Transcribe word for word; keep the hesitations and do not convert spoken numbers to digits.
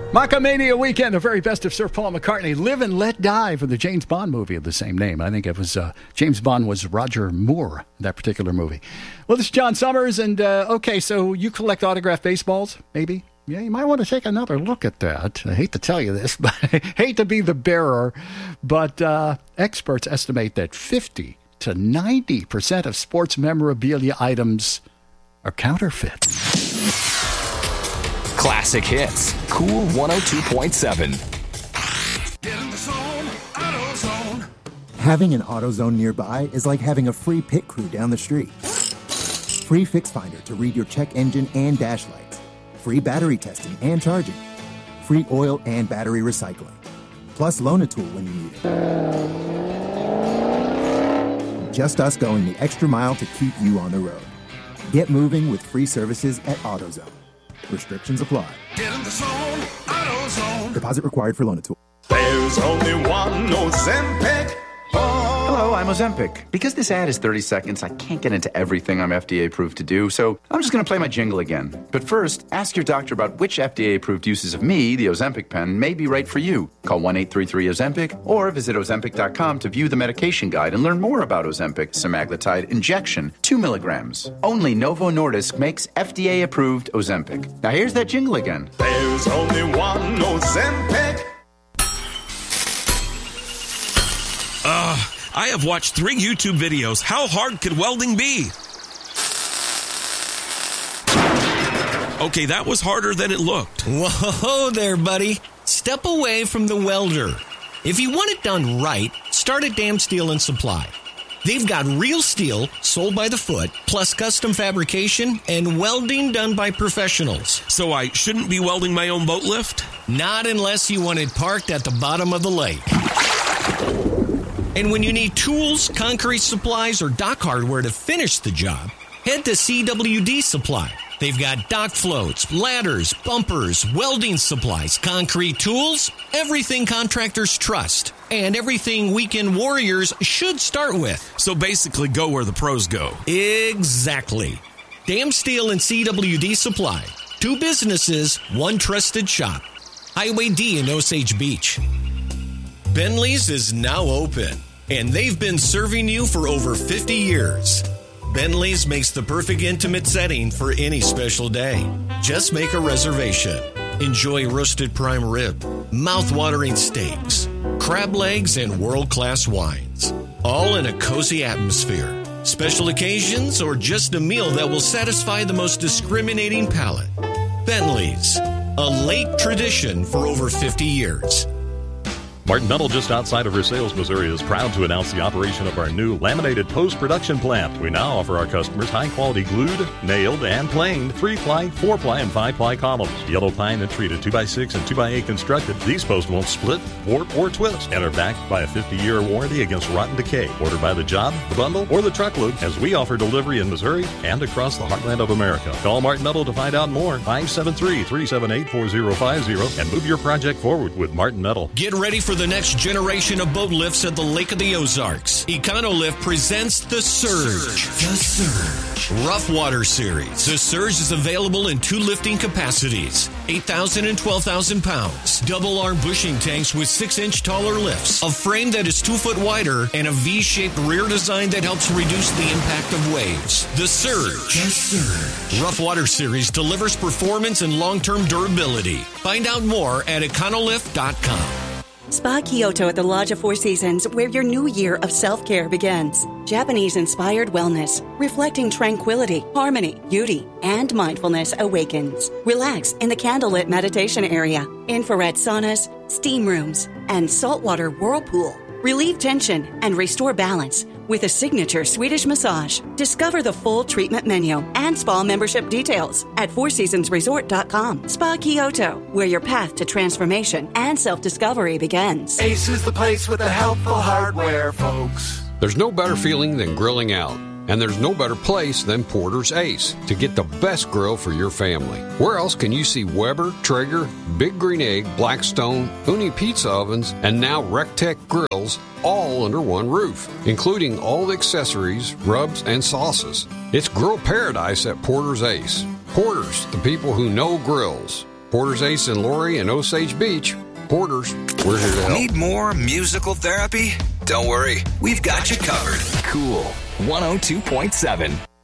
Macamania Weekend, the very best of Sir Paul McCartney. Live and Let Die from the James Bond movie of the same name. I think it was, uh, James Bond was Roger Moore in that particular movie. Well, this is John Summers, and, uh, okay, so you collect autographed baseballs, maybe? Yeah, you might want to take another look at that. I hate to tell you this, but I hate to be the bearer, but uh, experts estimate that fifty to ninety percent of sports memorabilia items are counterfeit. Classic hits. Cool one oh two point seven. Get in the zone, AutoZone. Having an AutoZone nearby is like having a free pit crew down the street. Free Fix Finder to read your check engine and dash lights. Free battery testing and charging. Free oil and battery recycling. Plus Loan-A-Tool when you need it. Just us going the extra mile to keep you on the road. Get moving with free services at AutoZone. Restrictions apply. Get in the zone, AutoZone. Deposit required for Loan-A-Tool. There's only one Ozempic. Hello, I'm Ozempic. Because this ad is thirty seconds, I can't get into everything I'm F D A approved to do, so I'm just going to play my jingle again. But first, ask your doctor about which F D A approved uses of me, the Ozempic pen, may be right for you. Call one eight three three Ozempic or visit Ozempic dot com to view the medication guide and learn more about Ozempic semaglutide injection, two milligrams. Only Novo Nordisk makes F D A approved Ozempic. Now here's that jingle again. There's only one Ozempic. Uh, I have watched three YouTube videos. How hard could welding be? Okay, that was harder than it looked. Whoa there, buddy. Step away from the welder. If you want it done right, start at Dam Steel and Supply. They've got real steel sold by the foot, plus custom fabrication and welding done by professionals. So I shouldn't be welding my own boat lift? Not unless you want it parked at the bottom of the lake. And when you need tools, concrete supplies, or dock hardware to finish the job, head to C W D Supply. They've got dock floats, ladders, bumpers, welding supplies, concrete tools, everything contractors trust, and everything weekend warriors should start with. So basically go where the pros go. Exactly. Dam Steel and C W D Supply. Two businesses, one trusted shop. Highway D in Osage Beach. Bentley's is now open, and they've been serving you for over fifty years. Bentley's makes the perfect intimate setting for any special day. Just make a reservation. Enjoy roasted prime rib, mouth-watering steaks, crab legs, and world-class wines. All in a cozy atmosphere. Special occasions or just a meal that will satisfy the most discriminating palate. Bentley's, a late tradition for over fifty years. Martin Metal, just outside of Versailles, Missouri, is proud to announce the operation of our new laminated post-production plant. We now offer our customers high-quality glued, nailed, and planed three-ply, four-ply, and five-ply columns. Yellow pine and treated two by six and two by eight constructed. These posts won't split, warp, or twist and are backed by a fifty-year warranty against rotten decay. Order by the job, the bundle, or the truckload, as we offer delivery in Missouri and across the heartland of America. Call Martin Metal to find out more. five seven three, three seven eight, four zero five zero and move your project forward with Martin Metal. Get ready for the next generation of boat lifts at the Lake of the Ozarks. EconoLift presents the Surge. The Surge. Rough Water Series. The Surge is available in two lifting capacities, eight thousand and twelve thousand pounds. Double arm bushing tanks with six inch taller lifts, a frame that is two foot wider, and a V-shaped rear design that helps reduce the impact of waves. The Surge. The Surge. Rough Water Series delivers performance and long-term durability. Find out more at econolift dot com. Spa Kyoto at the Lodge of Four Seasons, where your new year of self-care begins. Japanese-inspired wellness, reflecting tranquility, harmony, beauty, and mindfulness awakens. Relax in the candlelit meditation area, infrared saunas, steam rooms, and saltwater whirlpool. Relieve tension and restore balance with a signature Swedish massage. Discover the full treatment menu and spa membership details at four seasons resort dot com. Spa Kyoto, where your path to transformation and self-discovery begins. Ace is the place with the helpful hardware, folks. There's no better feeling than grilling out. And there's no better place than Porter's Ace to get the best grill for your family. Where else can you see Weber, Traeger, Big Green Egg, Blackstone, Uni Pizza Ovens, and now Rectech Grills all under one roof, including all the accessories, rubs, and sauces? It's grill paradise at Porter's Ace. Porter's, the people who know grills. Porter's Ace and Lori in Osage Beach. Porter's, we're here to help. Need more musical therapy? Don't worry, we've got you covered. Cool one oh two point seven.